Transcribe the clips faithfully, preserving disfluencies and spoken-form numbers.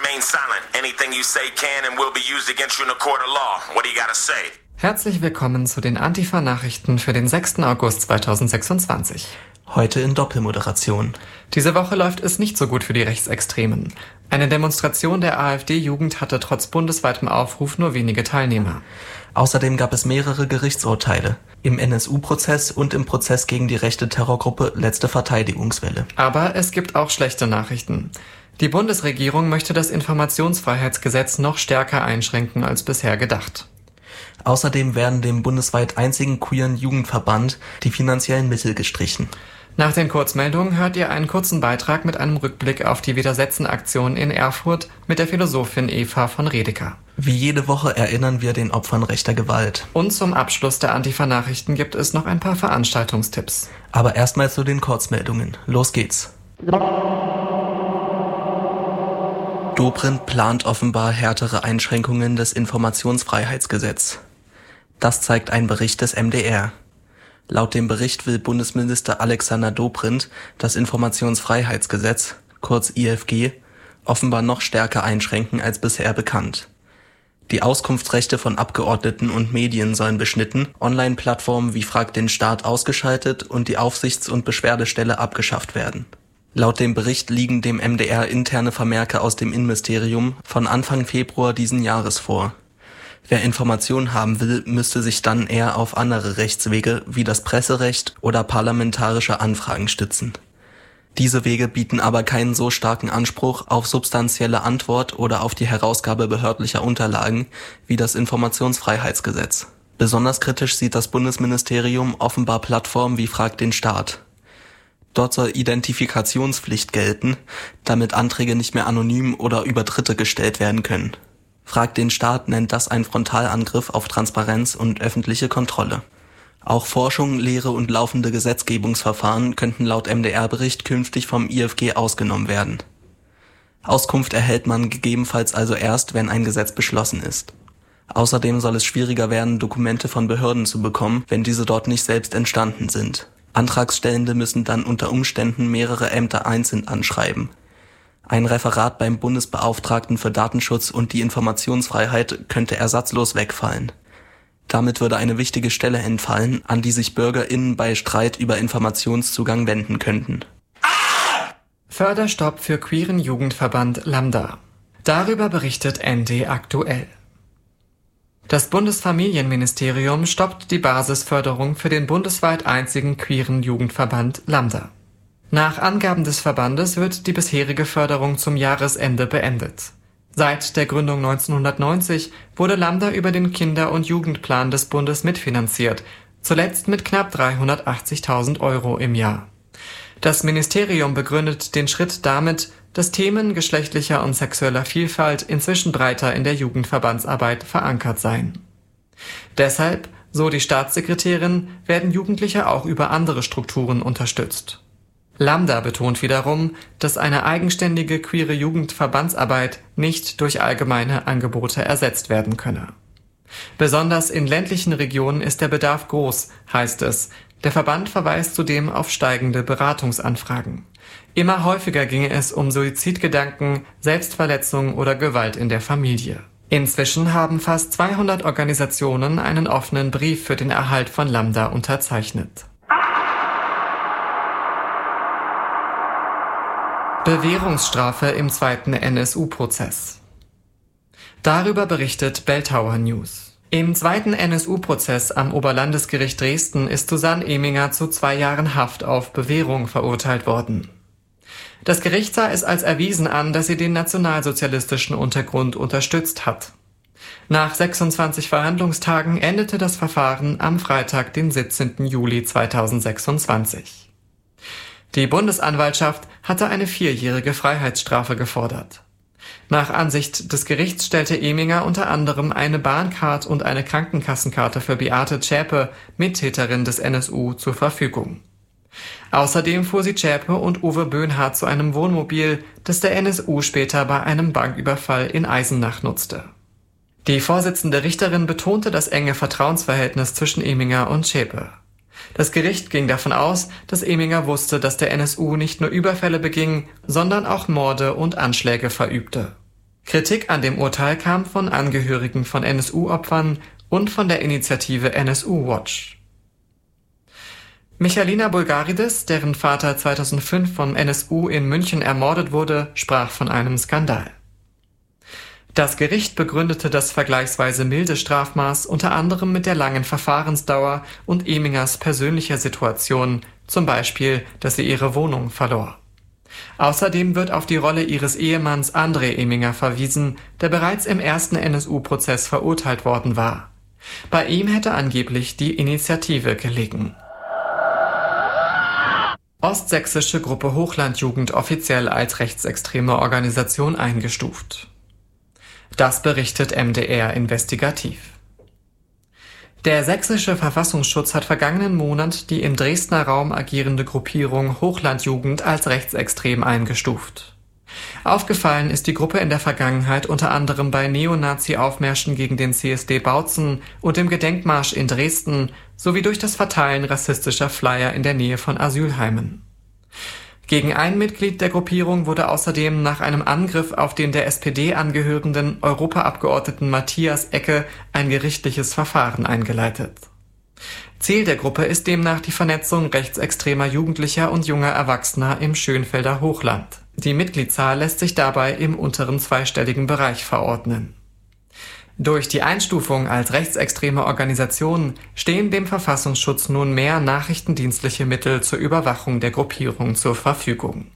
remain silent. Anything you say can and will be used against you in a court of law. What do you gotta say? Herzlich willkommen zu den Antifa-Nachrichten für den sechsten August zweitausendsechsundzwanzig. Heute in Doppelmoderation. Diese Woche läuft es nicht so gut für die Rechtsextremen. Eine Demonstration der AfD-Jugend hatte trotz bundesweitem Aufruf nur wenige Teilnehmer. Außerdem gab es mehrere Gerichtsurteile. Im N S U-Prozess und im Prozess gegen die rechte Terrorgruppe Letzte Verteidigungswelle. Aber es gibt auch schlechte Nachrichten. Die Bundesregierung möchte das Informationsfreiheitsgesetz noch stärker einschränken als bisher gedacht. Außerdem werden dem bundesweit einzigen queeren Jugendverband die finanziellen Mittel gestrichen. Nach den Kurzmeldungen hört ihr einen kurzen Beitrag mit einem Rückblick auf die Widersetzen-Aktion in Erfurt mit der Philosophin Eva von Redeker. Wie jede Woche erinnern wir den Opfern rechter Gewalt. Und zum Abschluss der Antifa-Nachrichten gibt es noch ein paar Veranstaltungstipps. Aber erstmal zu den Kurzmeldungen. Los geht's. Dobrindt plant offenbar härtere Einschränkungen des Informationsfreiheitsgesetzes. Das zeigt ein Bericht des M D R. Laut dem Bericht will Bundesminister Alexander Dobrindt das Informationsfreiheitsgesetz, kurz I F G, offenbar noch stärker einschränken als bisher bekannt. Die Auskunftsrechte von Abgeordneten und Medien sollen beschnitten, Online-Plattformen wie Frag den Staat ausgeschaltet und die Aufsichts- und Beschwerdestelle abgeschafft werden. Laut dem Bericht liegen dem M D R interne Vermerke aus dem Innenministerium von Anfang Februar diesen Jahres vor. Wer Informationen haben will, müsste sich dann eher auf andere Rechtswege wie das Presserecht oder parlamentarische Anfragen stützen. Diese Wege bieten aber keinen so starken Anspruch auf substanzielle Antwort oder auf die Herausgabe behördlicher Unterlagen wie das Informationsfreiheitsgesetz. Besonders kritisch sieht das Bundesministerium offenbar Plattformen wie Frag den Staat. Dort soll Identifikationspflicht gelten, damit Anträge nicht mehr anonym oder über Dritte gestellt werden können. Frag den Staat nennt das einen Frontalangriff auf Transparenz und öffentliche Kontrolle. Auch Forschung, Lehre und laufende Gesetzgebungsverfahren könnten laut M D R-Bericht künftig vom I F G ausgenommen werden. Auskunft erhält man gegebenenfalls also erst, wenn ein Gesetz beschlossen ist. Außerdem soll es schwieriger werden, Dokumente von Behörden zu bekommen, wenn diese dort nicht selbst entstanden sind. Antragstellende müssen dann unter Umständen mehrere Ämter einzeln anschreiben. Ein Referat beim Bundesbeauftragten für Datenschutz und die Informationsfreiheit könnte ersatzlos wegfallen. Damit würde eine wichtige Stelle entfallen, an die sich BürgerInnen bei Streit über Informationszugang wenden könnten. Förderstopp für queeren Jugendverband Lambda. Darüber berichtet N D aktuell. Das Bundesfamilienministerium stoppt die Basisförderung für den bundesweit einzigen queeren Jugendverband Lambda. Nach Angaben des Verbandes wird die bisherige Förderung zum Jahresende beendet. Seit der Gründung neunzehnhundertneunzig wurde Lambda über den Kinder- und Jugendplan des Bundes mitfinanziert, zuletzt mit knapp dreihundertachtzigtausend Euro im Jahr. Das Ministerium begründet den Schritt damit, dass Themen geschlechtlicher und sexueller Vielfalt inzwischen breiter in der Jugendverbandsarbeit verankert seien. Deshalb, so die Staatssekretärin, werden Jugendliche auch über andere Strukturen unterstützt. Lambda betont wiederum, dass eine eigenständige queere Jugendverbandsarbeit nicht durch allgemeine Angebote ersetzt werden könne. Besonders in ländlichen Regionen ist der Bedarf groß, heißt es. Der Verband verweist zudem auf steigende Beratungsanfragen. Immer häufiger ginge es um Suizidgedanken, Selbstverletzung oder Gewalt in der Familie. Inzwischen haben fast zweihundert Organisationen einen offenen Brief für den Erhalt von Lambda unterzeichnet. Bewährungsstrafe im zweiten N S U-Prozess. Darüber berichtet Belltower News. Im zweiten N S U-Prozess am Oberlandesgericht Dresden ist Susanne Eminger zu zwei Jahren Haft auf Bewährung verurteilt worden. Das Gericht sah es als erwiesen an, dass sie den nationalsozialistischen Untergrund unterstützt hat. Nach sechsundzwanzig Verhandlungstagen endete das Verfahren am Freitag, den siebzehnten Juli zweitausendsechsundzwanzig. Die Bundesanwaltschaft hatte eine vierjährige Freiheitsstrafe gefordert. Nach Ansicht des Gerichts stellte Eminger unter anderem eine Bahncard und eine Krankenkassenkarte für Beate Zschäpe, Mittäterin des N S U, zur Verfügung. Außerdem fuhr sie Zschäpe und Uwe Böhnhardt zu einem Wohnmobil, das der N S U später bei einem Banküberfall in Eisenach nutzte. Die Vorsitzende Richterin betonte das enge Vertrauensverhältnis zwischen Eminger und Zschäpe. Das Gericht ging davon aus, dass Eminger wusste, dass der N S U nicht nur Überfälle beging, sondern auch Morde und Anschläge verübte. Kritik an dem Urteil kam von Angehörigen von N S U-Opfern und von der Initiative N S U Watch. Michalina Bulgaridis, deren Vater zweitausendfünf vom N S U in München ermordet wurde, sprach von einem Skandal. Das Gericht begründete das vergleichsweise milde Strafmaß unter anderem mit der langen Verfahrensdauer und Emingers persönlicher Situation, zum Beispiel, dass sie ihre Wohnung verlor. Außerdem wird auf die Rolle ihres Ehemanns André Eminger verwiesen, der bereits im ersten N S U-Prozess verurteilt worden war. Bei ihm hätte angeblich die Initiative gelegen. Ostsächsische Gruppe Hochlandjugend offiziell als rechtsextreme Organisation eingestuft. Das berichtet M D R investigativ. Der sächsische Verfassungsschutz hat vergangenen Monat die im Dresdner Raum agierende Gruppierung Hochlandjugend als rechtsextrem eingestuft. Aufgefallen ist die Gruppe in der Vergangenheit unter anderem bei Neonazi-Aufmärschen gegen den C S D Bautzen und dem Gedenkmarsch in Dresden sowie durch das Verteilen rassistischer Flyer in der Nähe von Asylheimen. Gegen ein Mitglied der Gruppierung wurde außerdem nach einem Angriff auf den der S P D angehörenden Europaabgeordneten Matthias Ecke ein gerichtliches Verfahren eingeleitet. Ziel der Gruppe ist demnach die Vernetzung rechtsextremer Jugendlicher und junger Erwachsener im Schönfelder Hochland. Die Mitgliedszahl lässt sich dabei im unteren zweistelligen Bereich verordnen. Durch die Einstufung als rechtsextreme Organisation stehen dem Verfassungsschutz nun mehr nachrichtendienstliche Mittel zur Überwachung der Gruppierung zur Verfügung.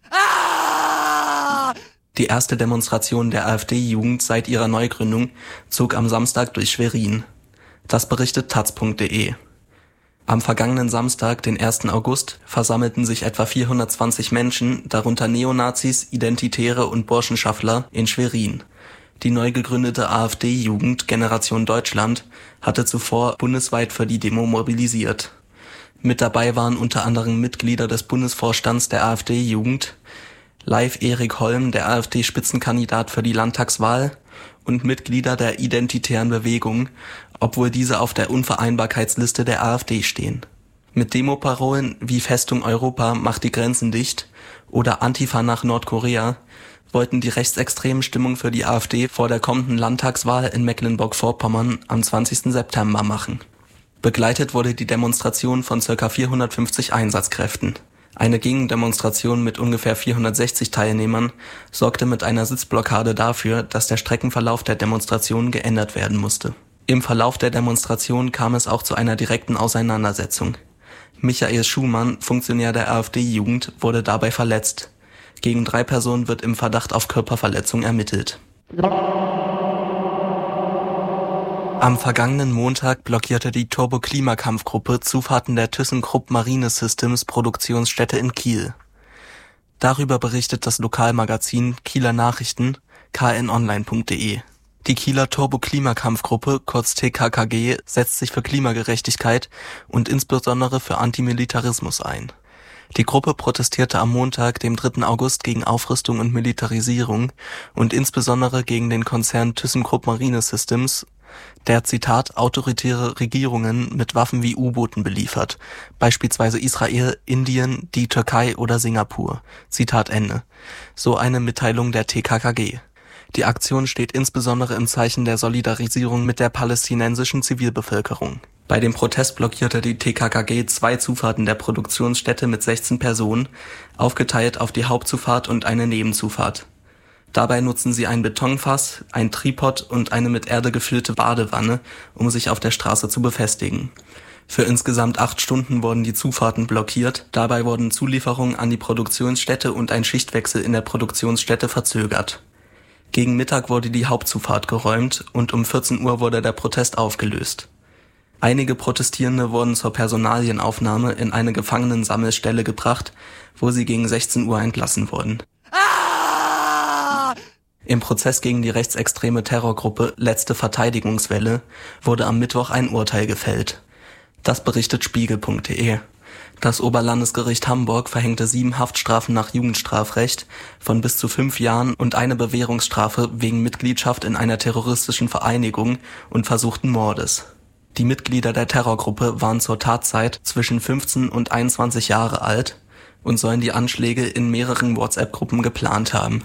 Die erste Demonstration der AfD-Jugend seit ihrer Neugründung zog am Samstag durch Schwerin. Das berichtet taz punkt de. Am vergangenen Samstag, den ersten August, versammelten sich etwa vierhundertzwanzig Menschen, darunter Neonazis, Identitäre und Burschenschaffler, in Schwerin. Die neu gegründete AfD-Jugend Generation Deutschland hatte zuvor bundesweit für die Demo mobilisiert. Mit dabei waren unter anderem Mitglieder des Bundesvorstands der AfD-Jugend, Leif Erik Holm, der AfD-Spitzenkandidat für die Landtagswahl, und Mitglieder der Identitären Bewegung, obwohl diese auf der Unvereinbarkeitsliste der AfD stehen. Mit Demoparolen wie Festung Europa macht die Grenzen dicht oder Antifa nach Nordkorea wollten die rechtsextremen Stimmung für die AfD vor der kommenden Landtagswahl in Mecklenburg-Vorpommern am zwanzigsten September machen. Begleitet wurde die Demonstration von ca. vierhundertfünfzig Einsatzkräften. Eine Gegendemonstration mit ungefähr vierhundertsechzig Teilnehmern sorgte mit einer Sitzblockade dafür, dass der Streckenverlauf der Demonstration geändert werden musste. Im Verlauf der Demonstration kam es auch zu einer direkten Auseinandersetzung. Michael Schumann, Funktionär der AfD-Jugend, wurde dabei verletzt. Gegen drei Personen wird im Verdacht auf Körperverletzung ermittelt. Am vergangenen Montag blockierte die Turbo-Klimakampfgruppe Zufahrten der ThyssenKrupp Marine Systems Produktionsstätte in Kiel. Darüber berichtet das Lokalmagazin Kieler Nachrichten k n online punkt de. Die Kieler Turbo-Klimakampfgruppe, kurz T K K G, setzt sich für Klimagerechtigkeit und insbesondere für Antimilitarismus ein. Die Gruppe protestierte am Montag, dem dritten August, gegen Aufrüstung und Militarisierung und insbesondere gegen den Konzern ThyssenKrupp Marine Systems, der, Zitat, autoritäre Regierungen mit Waffen wie U-Booten beliefert, beispielsweise Israel, Indien, die Türkei oder Singapur. Zitat Ende. So eine Mitteilung der T K K G. Die Aktion steht insbesondere im Zeichen der Solidarisierung mit der palästinensischen Zivilbevölkerung. Bei dem Protest blockierte die T K K G zwei Zufahrten der Produktionsstätte mit sechzehn Personen, aufgeteilt auf die Hauptzufahrt und eine Nebenzufahrt. Dabei nutzen sie ein Betonfass, ein Tripod und eine mit Erde gefüllte Badewanne, um sich auf der Straße zu befestigen. Für insgesamt acht Stunden wurden die Zufahrten blockiert, dabei wurden Zulieferungen an die Produktionsstätte und ein Schichtwechsel in der Produktionsstätte verzögert. Gegen Mittag wurde die Hauptzufahrt geräumt und um vierzehn Uhr wurde der Protest aufgelöst. Einige Protestierende wurden zur Personalienaufnahme in eine Gefangenensammelstelle gebracht, wo sie gegen sechzehn Uhr entlassen wurden. Ah! Im Prozess gegen die rechtsextreme Terrorgruppe Letzte Verteidigungswelle wurde am Mittwoch ein Urteil gefällt. Das berichtet spiegel punkt de. Das Oberlandesgericht Hamburg verhängte sieben Haftstrafen nach Jugendstrafrecht von bis zu fünf Jahren und eine Bewährungsstrafe wegen Mitgliedschaft in einer terroristischen Vereinigung und versuchten Mordes. Die Mitglieder der Terrorgruppe waren zur Tatzeit zwischen fünfzehn und einundzwanzig Jahre alt und sollen die Anschläge in mehreren WhatsApp-Gruppen geplant haben.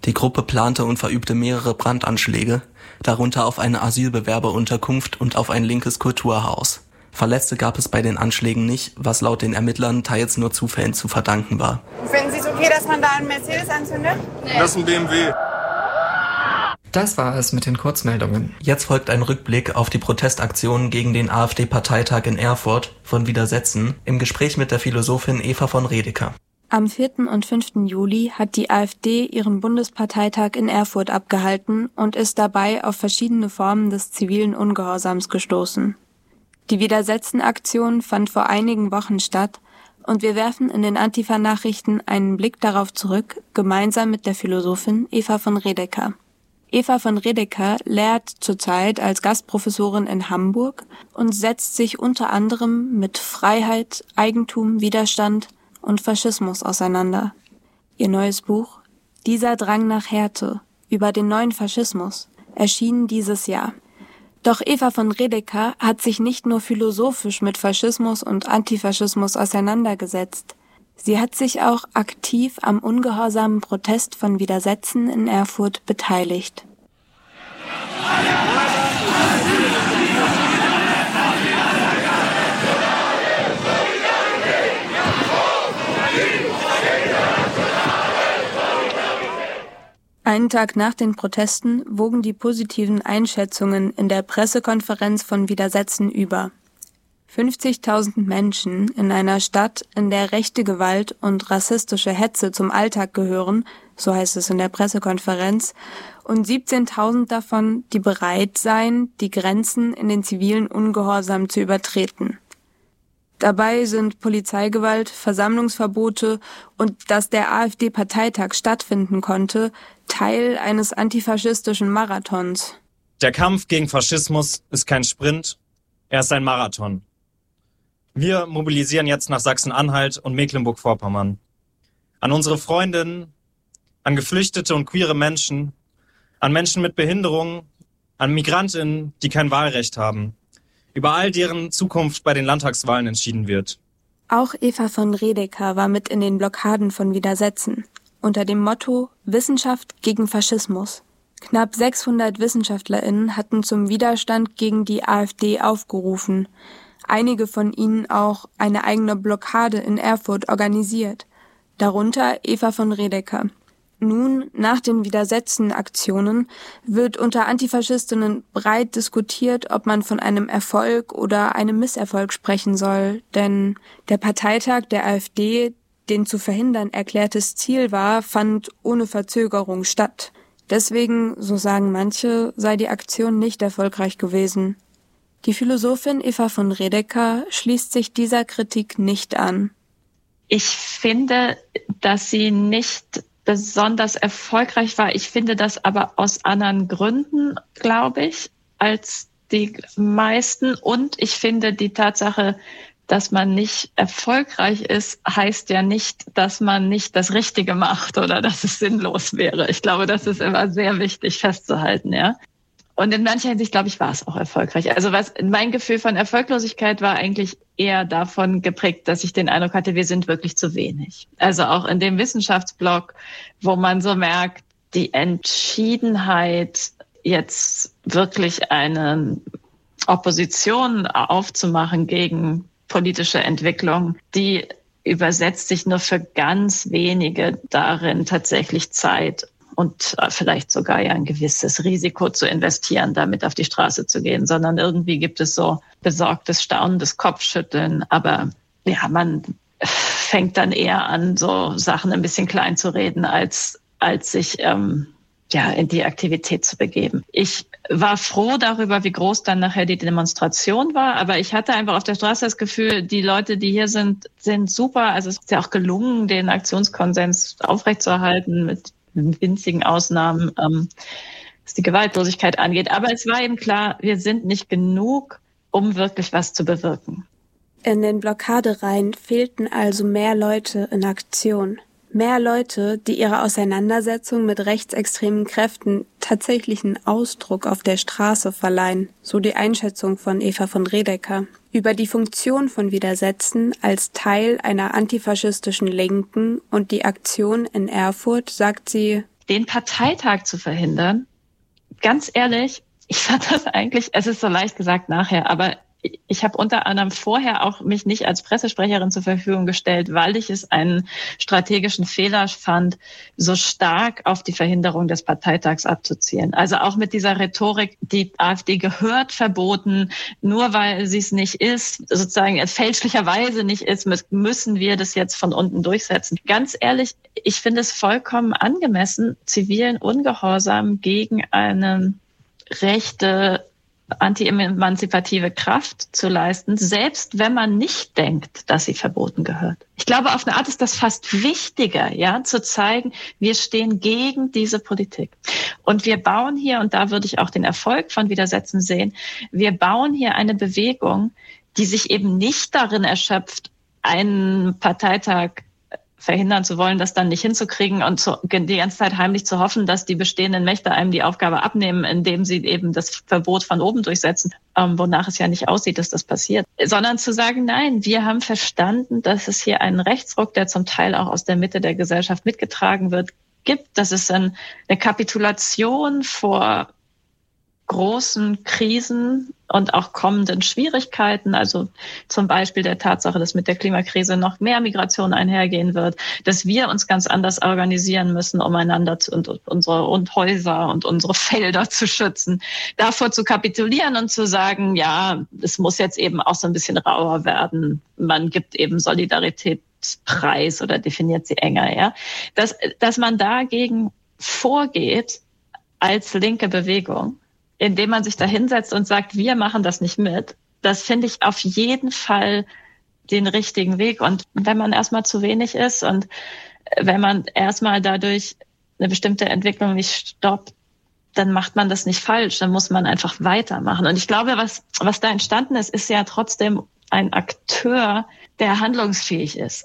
Die Gruppe plante und verübte mehrere Brandanschläge, darunter auf eine Asylbewerberunterkunft und auf ein linkes Kulturhaus. Verletzte gab es bei den Anschlägen nicht, was laut den Ermittlern teils nur Zufällen zu verdanken war. Finden Sie es okay, dass man da einen Mercedes anzündet? Nee. Das ist ein B M W. Das war es mit den Kurzmeldungen. Jetzt folgt ein Rückblick auf die Protestaktionen gegen den AfD-Parteitag in Erfurt von Widersetzen im Gespräch mit der Philosophin Eva von Redeker. Am vierten und fünften Juli hat die AfD ihren Bundesparteitag in Erfurt abgehalten und ist dabei auf verschiedene Formen des zivilen Ungehorsams gestoßen. Die Widersetzen-Aktion fand vor einigen Wochen statt und wir werfen in den Antifa-Nachrichten einen Blick darauf zurück, gemeinsam mit der Philosophin Eva von Redeker. Eva von Redeker lehrt zurzeit als Gastprofessorin in Hamburg und setzt sich unter anderem mit Freiheit, Eigentum, Widerstand und Faschismus auseinander. Ihr neues Buch »Dieser Drang nach Härte« über den neuen Faschismus erschien dieses Jahr. Doch Eva von Redeker hat sich nicht nur philosophisch mit Faschismus und Antifaschismus auseinandergesetzt. Sie hat sich auch aktiv am ungehorsamen Protest von Widersetzen in Erfurt beteiligt. Einen Tag nach den Protesten wogen die positiven Einschätzungen in der Pressekonferenz von Widersetzen über. fünfzigtausend Menschen in einer Stadt, in der rechte Gewalt und rassistische Hetze zum Alltag gehören, so heißt es in der Pressekonferenz, und siebzehntausend davon, die bereit seien, die Grenzen in den zivilen Ungehorsam zu übertreten. Dabei sind Polizeigewalt, Versammlungsverbote und dass der AfD-Parteitag stattfinden konnte, Teil eines antifaschistischen Marathons. Der Kampf gegen Faschismus ist kein Sprint, er ist ein Marathon. Wir mobilisieren jetzt nach Sachsen-Anhalt und Mecklenburg-Vorpommern. An unsere Freundinnen, an Geflüchtete und queere Menschen, an Menschen mit Behinderungen, an Migrantinnen, die kein Wahlrecht haben. Über all deren Zukunft bei den Landtagswahlen entschieden wird. Auch Eva von Redeker war mit in den Blockaden von Widersetzen, unter dem Motto Wissenschaft gegen Faschismus. Knapp sechshundert WissenschaftlerInnen hatten zum Widerstand gegen die AfD aufgerufen. Einige von ihnen auch eine eigene Blockade in Erfurt organisiert. Darunter Eva von Redeker. Nun, nach den Widersetzen-Aktionen, wird unter Antifaschistinnen breit diskutiert, ob man von einem Erfolg oder einem Misserfolg sprechen soll. Denn der Parteitag der AfD, den zu verhindern erklärtes Ziel war, fand ohne Verzögerung statt. Deswegen, so sagen manche, sei die Aktion nicht erfolgreich gewesen. Die Philosophin Eva von Redeker schließt sich dieser Kritik nicht an. Ich finde, dass sie nicht besonders erfolgreich war. Ich finde das aber aus anderen Gründen, glaube ich, als die meisten. Und ich finde die Tatsache, dass man nicht erfolgreich ist, heißt ja nicht, dass man nicht das Richtige macht oder dass es sinnlos wäre. Ich glaube, das ist immer sehr wichtig festzuhalten, ja. Und in mancher Hinsicht, glaube ich, war es auch erfolgreich. Also was mein Gefühl von Erfolglosigkeit war eigentlich eher davon geprägt, dass ich den Eindruck hatte, wir sind wirklich zu wenig. Also auch in dem Wissenschaftsblock, wo man so merkt, die Entschiedenheit, jetzt wirklich eine Opposition aufzumachen gegen politische Entwicklung, die übersetzt sich nur für ganz wenige darin, tatsächlich Zeit und vielleicht sogar ja ein gewisses Risiko zu investieren, damit auf die Straße zu gehen, sondern irgendwie gibt es so besorgtes, staunendes Kopfschütteln. Aber ja, man fängt dann eher an, so Sachen ein bisschen klein zu reden, als, als sich ähm, ja in die Aktivität zu begeben. Ich war froh darüber, wie groß dann nachher die Demonstration war, aber ich hatte einfach auf der Straße das Gefühl, die Leute, die hier sind, sind super. Also es ist ja auch gelungen, den Aktionskonsens aufrechtzuerhalten mit winzigen Ausnahmen, ähm, was die Gewaltlosigkeit angeht. Aber es war eben klar, wir sind nicht genug, um wirklich was zu bewirken. In den Blockadereihen fehlten also mehr Leute in Aktion. Mehr Leute, die ihrer Auseinandersetzung mit rechtsextremen Kräften tatsächlichen Ausdruck auf der Straße verleihen, so die Einschätzung von Eva von Redeker. Über die Funktion von Widersetzen als Teil einer antifaschistischen Linken und die Aktion in Erfurt sagt sie: den Parteitag zu verhindern, ganz ehrlich, ich fand das eigentlich, es ist so leicht gesagt nachher, aber ich habe unter anderem vorher auch mich nicht als Pressesprecherin zur Verfügung gestellt, weil ich es einen strategischen Fehler fand, so stark auf die Verhinderung des Parteitags abzuzielen. Also auch mit dieser Rhetorik, die AfD gehört verboten, nur weil sie es nicht ist, sozusagen fälschlicherweise nicht ist, müssen wir das jetzt von unten durchsetzen. Ganz ehrlich, ich finde es vollkommen angemessen, zivilen Ungehorsam gegen eine rechte anti-emanzipative Kraft zu leisten, selbst wenn man nicht denkt, dass sie verboten gehört. Ich glaube, auf eine Art ist das fast wichtiger, ja, zu zeigen, wir stehen gegen diese Politik. Und wir bauen hier, und da würde ich auch den Erfolg von Widersetzen sehen, wir bauen hier eine Bewegung, die sich eben nicht darin erschöpft, einen Parteitag verhindern zu wollen, das dann nicht hinzukriegen und zu, die ganze Zeit heimlich zu hoffen, dass die bestehenden Mächte einem die Aufgabe abnehmen, indem sie eben das Verbot von oben durchsetzen, ähm, wonach es ja nicht aussieht, dass das passiert. Sondern zu sagen, nein, wir haben verstanden, dass es hier einen Rechtsruck, der zum Teil auch aus der Mitte der Gesellschaft mitgetragen wird, gibt, dass es ein, eine Kapitulation vor großen Krisen und auch kommenden Schwierigkeiten, also zum Beispiel der Tatsache, dass mit der Klimakrise noch mehr Migration einhergehen wird, dass wir uns ganz anders organisieren müssen, um einander zu, und unsere und Häuser und unsere Felder zu schützen, davor zu kapitulieren und zu sagen, ja, es muss jetzt eben auch so ein bisschen rauer werden. Man gibt eben Solidaritätspreis oder definiert sie enger, ja. Dass, dass man dagegen vorgeht als linke Bewegung, indem man sich da hinsetzt und sagt, wir machen das nicht mit, das finde ich auf jeden Fall den richtigen Weg. Und wenn man erstmal zu wenig ist und wenn man erstmal dadurch eine bestimmte Entwicklung nicht stoppt, dann macht man das nicht falsch, dann muss man einfach weitermachen. Und ich glaube, was, was da entstanden ist, ist ja trotzdem ein Akteur, der handlungsfähig ist.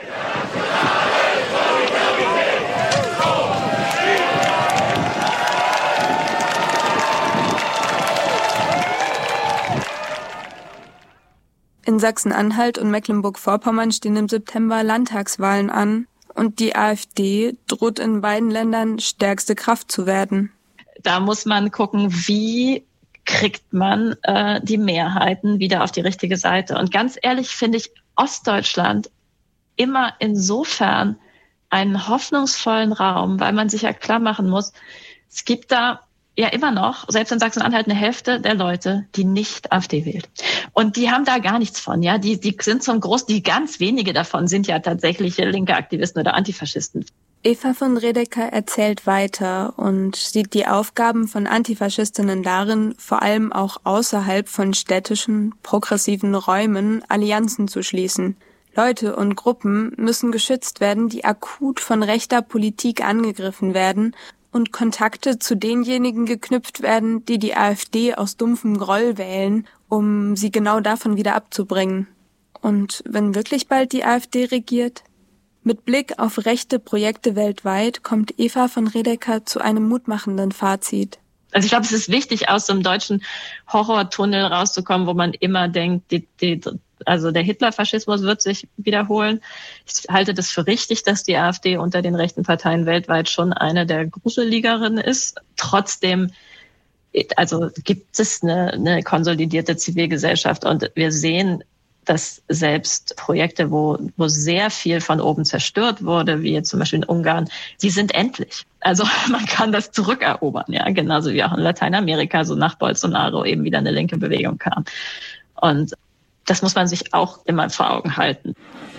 In Sachsen-Anhalt und Mecklenburg-Vorpommern stehen im September Landtagswahlen an und die AfD droht in beiden Ländern stärkste Kraft zu werden. Da muss man gucken, wie kriegt man äh, die Mehrheiten wieder auf die richtige Seite. Und ganz ehrlich finde ich Ostdeutschland immer insofern einen hoffnungsvollen Raum, weil man sich ja klar machen muss, es gibt da ja immer noch, selbst in Sachsen-Anhalt, eine Hälfte der Leute, die nicht AfD wählt. Und die haben da gar nichts von, ja. Die, die sind zum Groß, die ganz wenige davon sind ja tatsächlich linke Aktivisten oder Antifaschisten. Eva von Redeker erzählt weiter und sieht die Aufgaben von Antifaschistinnen darin, vor allem auch außerhalb von städtischen, progressiven Räumen Allianzen zu schließen. Leute und Gruppen müssen geschützt werden, die akut von rechter Politik angegriffen werden und Kontakte zu denjenigen geknüpft werden, die die AfD aus dumpfem Groll wählen, um sie genau davon wieder abzubringen. Und wenn wirklich bald die AfD regiert? Mit Blick auf rechte Projekte weltweit kommt Eva von Redeker zu einem mutmachenden Fazit. Also ich glaube, es ist wichtig, aus so einem deutschen Horrortunnel rauszukommen, wo man immer denkt, die, die, also der Hitlerfaschismus wird sich wiederholen. Ich halte das für richtig, dass die AfD unter den rechten Parteien weltweit schon eine der gruseligeren ist. Trotzdem, also gibt es eine, eine konsolidierte Zivilgesellschaft und wir sehen, dass selbst Projekte, wo, wo sehr viel von oben zerstört wurde, wie jetzt zum Beispiel in Ungarn, die sind endlich. Also man kann das zurückerobern, ja, genauso wie auch in Lateinamerika, so nach Bolsonaro eben wieder eine linke Bewegung kam. Und das muss man sich auch immer vor Augen halten.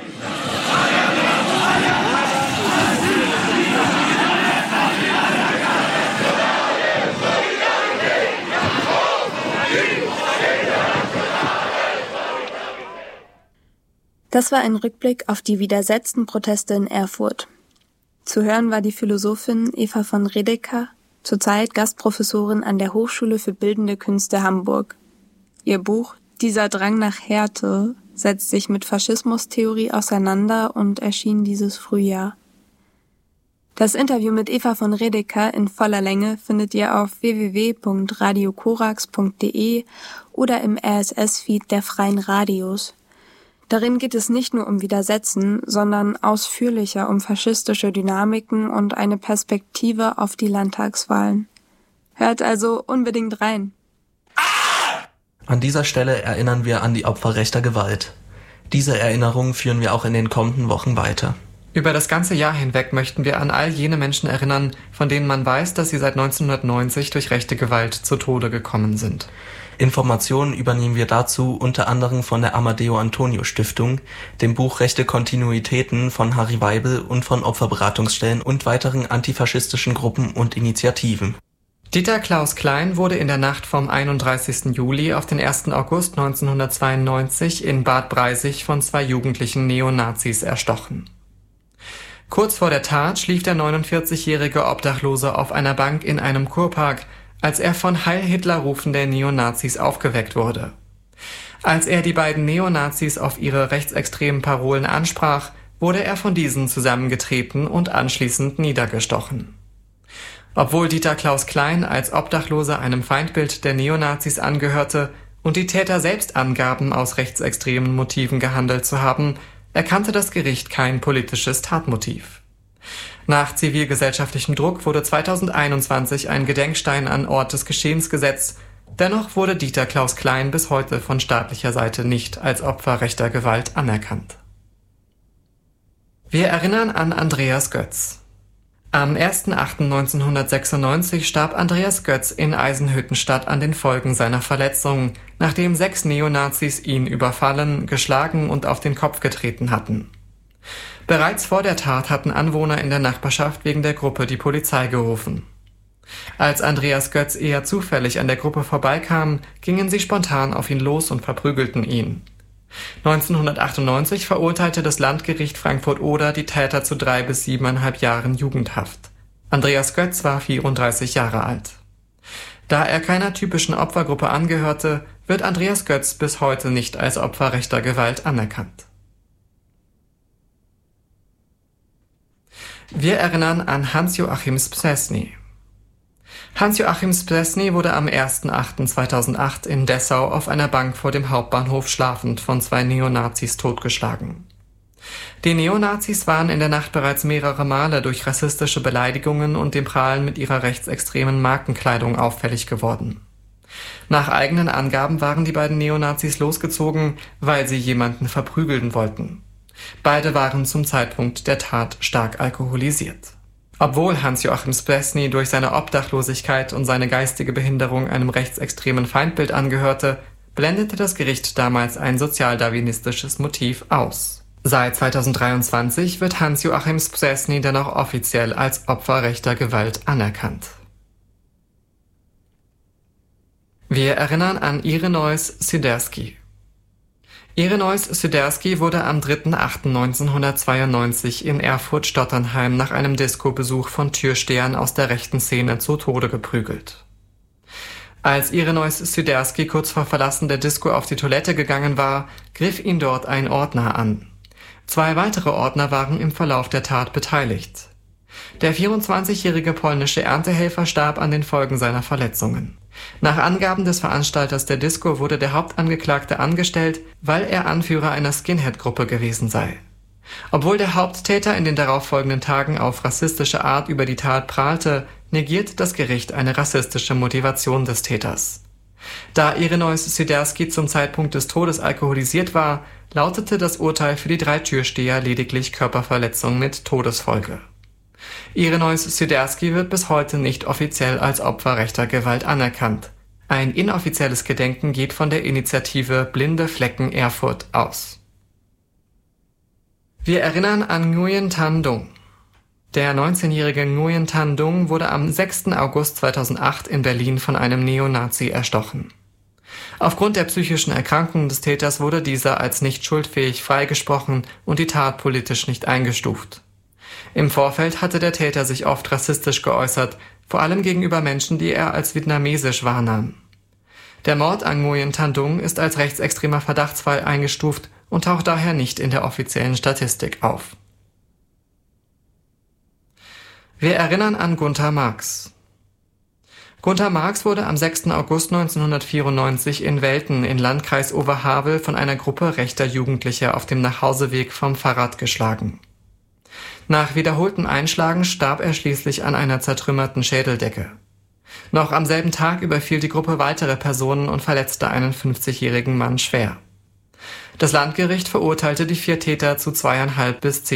Das war ein Rückblick auf die widersetzten Proteste in Erfurt. Zu hören war die Philosophin Eva von Redeker, zurzeit Gastprofessorin an der Hochschule für Bildende Künste Hamburg. Ihr Buch »Dieser Drang nach Härte« setzt sich mit Faschismustheorie auseinander und erschien dieses Frühjahr. Das Interview mit Eva von Redeker in voller Länge findet ihr auf w w w punkt radiokorax punkt de oder im R S S-Feed der Freien Radios. Darin geht es nicht nur um Widersetzen, sondern ausführlicher um faschistische Dynamiken und eine Perspektive auf die Landtagswahlen. Hört also unbedingt rein. An dieser Stelle erinnern wir an die Opfer rechter Gewalt. Diese Erinnerungen führen wir auch in den kommenden Wochen weiter. Über das ganze Jahr hinweg möchten wir an all jene Menschen erinnern, von denen man weiß, dass sie seit neunzehnhundertneunzig durch rechte Gewalt zu Tode gekommen sind. Informationen übernehmen wir dazu unter anderem von der Amadeo Antonio Stiftung, dem Buch Rechte Kontinuitäten von Harry Weibel und von Opferberatungsstellen und weiteren antifaschistischen Gruppen und Initiativen. Dieter Klaus Klein wurde in der Nacht vom einunddreißigsten Juli auf den ersten August neunzehnhundertzweiundneunzig in Bad Breisig von zwei jugendlichen Neonazis erstochen. Kurz vor der Tat schlief der neunundvierzigjährige Obdachlose auf einer Bank in einem Kurpark, als er von Heil Hitler Rufen der Neonazis aufgeweckt wurde. Als er die beiden Neonazis auf ihre rechtsextremen Parolen ansprach, wurde er von diesen zusammengetreten und anschließend niedergestochen. Obwohl Dieter Klaus Klein als Obdachloser einem Feindbild der Neonazis angehörte und die Täter selbst angaben, aus rechtsextremen Motiven gehandelt zu haben, erkannte das Gericht kein politisches Tatmotiv. Nach zivilgesellschaftlichem Druck wurde zweitausendeinundzwanzig ein Gedenkstein an Ort des Geschehens gesetzt. Dennoch wurde Dieter Klaus Klein bis heute von staatlicher Seite nicht als Opfer rechter Gewalt anerkannt. Wir erinnern an Andreas Götz. Am ersten achten neunzehnhundertsechsundneunzig starb Andreas Götz in Eisenhüttenstadt an den Folgen seiner Verletzungen, nachdem sechs Neonazis ihn überfallen, geschlagen und auf den Kopf getreten hatten. Bereits vor der Tat hatten Anwohner in der Nachbarschaft wegen der Gruppe die Polizei gerufen. Als Andreas Götz eher zufällig an der Gruppe vorbeikam, gingen sie spontan auf ihn los und verprügelten ihn. neunzehnhundertachtundneunzig verurteilte das Landgericht Frankfurt-Oder die Täter zu drei bis siebeneinhalb Jahren Jugendhaft. Andreas Götz war vierunddreißig Jahre alt. Da er keiner typischen Opfergruppe angehörte, wird Andreas Götz bis heute nicht als Opfer rechter Gewalt anerkannt. Wir erinnern an Hans-Joachim Szczesny. Hans-Joachim Szczesny wurde am ersten achten zweitausendacht in Dessau auf einer Bank vor dem Hauptbahnhof schlafend von zwei Neonazis totgeschlagen. Die Neonazis waren in der Nacht bereits mehrere Male durch rassistische Beleidigungen und dem Prahlen mit ihrer rechtsextremen Markenkleidung auffällig geworden. Nach eigenen Angaben waren die beiden Neonazis losgezogen, weil sie jemanden verprügeln wollten. Beide waren zum Zeitpunkt der Tat stark alkoholisiert. Obwohl Hans-Joachim Szczesny durch seine Obdachlosigkeit und seine geistige Behinderung einem rechtsextremen Feindbild angehörte, blendete das Gericht damals ein sozialdarwinistisches Motiv aus. Seit zweitausenddreiundzwanzig wird Hans-Joachim Szczesny dennoch offiziell als Opfer rechter Gewalt anerkannt. Wir erinnern an Ireneusz Siderski. Ireneusz Siderski wurde am dritten achten neunzehnhundertzweiundneunzig in Erfurt-Stotternheim nach einem Disco-Besuch von Türstehern aus der rechten Szene zu Tode geprügelt. Als Ireneusz Siderski kurz vor Verlassen der Disco auf die Toilette gegangen war, griff ihn dort ein Ordner an. Zwei weitere Ordner waren im Verlauf der Tat beteiligt. Der vierundzwanzigjährige polnische Erntehelfer starb an den Folgen seiner Verletzungen. Nach Angaben des Veranstalters der Disco wurde der Hauptangeklagte angestellt, weil er Anführer einer Skinhead-Gruppe gewesen sei. Obwohl der Haupttäter in den darauffolgenden Tagen auf rassistische Art über die Tat prahlte, negiert das Gericht eine rassistische Motivation des Täters. Da Ireneusz Siderski zum Zeitpunkt des Todes alkoholisiert war, lautete das Urteil für die drei Türsteher lediglich Körperverletzung mit Todesfolge. Ireneusz Siderski wird bis heute nicht offiziell als Opfer rechter Gewalt anerkannt. Ein inoffizielles Gedenken geht von der Initiative Blinde Flecken Erfurt aus. Wir erinnern an Nguyen Thanh Dung. Der neunzehnjährige Nguyen Thanh Dung wurde am sechsten August zweitausendacht in Berlin von einem Neonazi erstochen. Aufgrund der psychischen Erkrankung des Täters wurde dieser als nicht schuldfähig freigesprochen und die Tat politisch nicht eingestuft. Im Vorfeld hatte der Täter sich oft rassistisch geäußert, vor allem gegenüber Menschen, die er als vietnamesisch wahrnahm. Der Mord an Nguyen Thanh Dung ist als rechtsextremer Verdachtsfall eingestuft und taucht daher nicht in der offiziellen Statistik auf. Wir erinnern an Gunter Marx. Gunter Marx wurde am sechsten August neunzehnhundertvierundneunzig in Velten in Landkreis Oberhavel von einer Gruppe rechter Jugendlicher auf dem Nachhauseweg vom Fahrrad geschlagen. Nach wiederholtem Einschlagen starb er schließlich an einer zertrümmerten Schädeldecke. Noch am selben Tag überfiel die Gruppe weitere Personen und verletzte einen fünfzigjährigen Mann schwer. Das Landgericht verurteilte die vier Täter zu zweieinhalb bis zehn